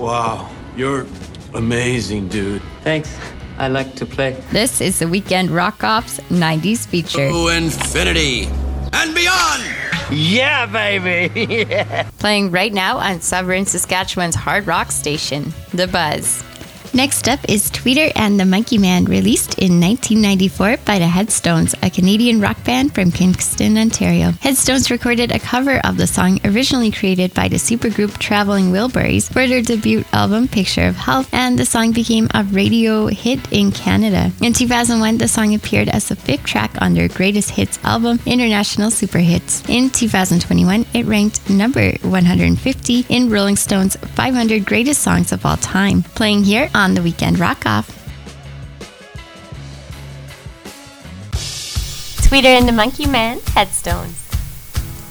Wow, you're amazing, dude. Thanks. I like to play. This is the Weekend Rock-Off's 90s feature. To infinity and beyond! Yeah, baby! Yeah. Playing right now on Sovereign, Saskatchewan's hard rock station, The Buzz. Next up is Tweeter and the Monkey Man, released in 1994 by the Headstones, a Canadian rock band from Kingston, Ontario. Headstones recorded a cover of the song originally created by the supergroup Traveling Wilburys for their debut album Picture of Health, and the song became a radio hit in Canada. In 2001, the song appeared as the fifth track on their Greatest Hits album, International Super Hits. In 2021, it ranked number 150 in Rolling Stone's 500 Greatest Songs of All Time. Playing here on the Weekend Rock-Off. Tweeter and the Monkey Man, Headstones.